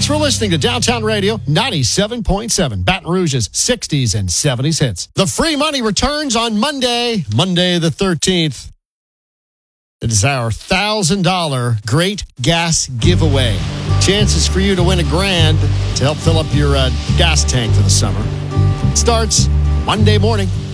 Thanks for listening to Downtown Radio 97.7, Baton Rouge's 60s and 70s hits. The free money returns on Monday the 13th. It is our $1,000 Great Gas Giveaway. Chances for you to win $1,000 to help fill up your gas tank for the summer. It starts Monday morning.